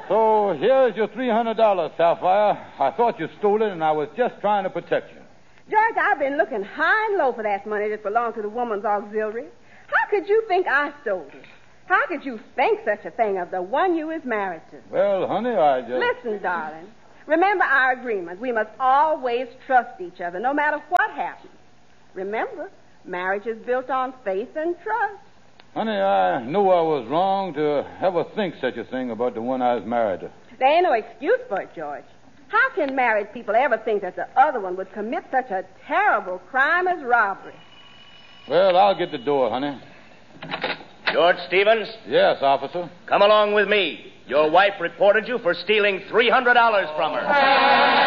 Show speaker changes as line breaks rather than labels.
So here's your $300, Sapphire. I thought you stole it, and I was just trying to protect you.
George, I've been looking high and low for that money that belonged to the woman's auxiliary. How could you think I stole it? How could you think such a thing of the one you was married to?
Well, honey, I just...
Listen, darling. Remember our agreement. We must always trust each other, no matter what happens. Remember, marriage is built on faith and trust.
Honey, I knew I was wrong to ever think such a thing about the one I was married to.
There ain't no excuse for it, George. How can married people ever think that the other one would commit such a terrible crime as robbery?
Well, I'll get the door, honey.
George Stevens?
Yes, officer.
Come along with me. Your wife reported you for stealing $300 from her.